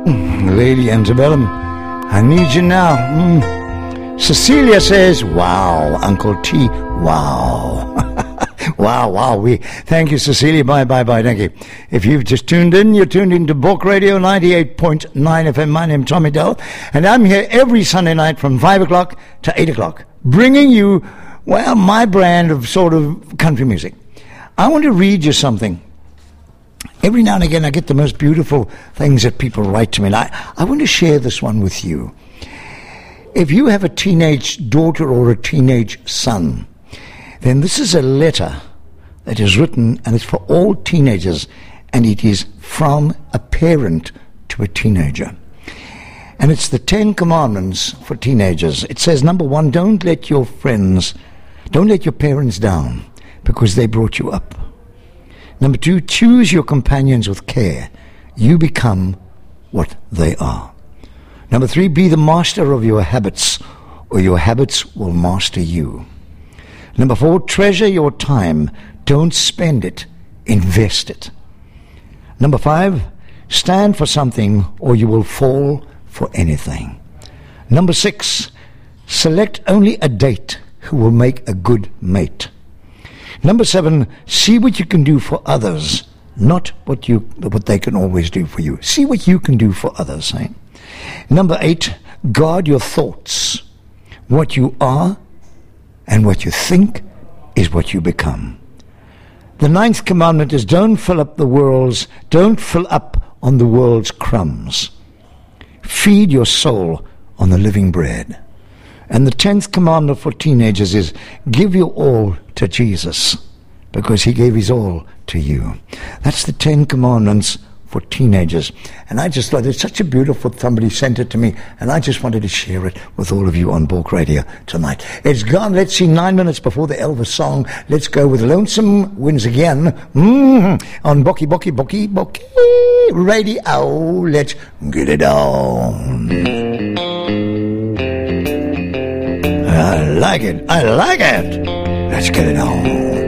Lady Antebellum, I need you now. Cecilia says, wow, Uncle T, wow. Wow. Thank you, Cecilia. Bye. Thank you. If you've just tuned in, you're tuned into Bulk Radio 98.9 FM. My name's Tommy Dell, and I'm here every Sunday night from 5 o'clock to 8 o'clock, bringing you, well, my brand of sort of country music. I want to read you something. Every now and again, I get the most beautiful things that people write to me, and I want to share this one with you. If you have a teenage daughter or a teenage son, then this is a letter that is written, and it's for all teenagers, and it is from a parent to a teenager. And it's the 10 Commandments for teenagers. It says, number 1, don't let your parents down because they brought you up. Number 2, choose your companions with care. You become what they are. Number 3, be the master of your habits, or your habits will master you. Number 4, treasure your time. Don't spend it, invest it. Number 5, stand for something or you will fall for anything. Number 6, select only a date who will make a good mate. Number 7, see what you can do for others, not what they can always do for you. See what you can do for others. Eh? Number 8, guard your thoughts. What you are and what you think is what you become. The 9th commandment is don't fill up on the world's crumbs. Feed your soul on the living bread. And the 10th commandment for teenagers is give your all to Jesus because he gave his all to you. That's the 10 commandments for teenagers. And I just thought it's such a beautiful, somebody sent it to me, and I just wanted to share it with all of you on Bulk Radio tonight. It's gone, let's see, 9 minutes before the Elvis song. Let's go with Lonesome Wins Again on Bocky Radio. Let's get it on. I like it. Let's get it on.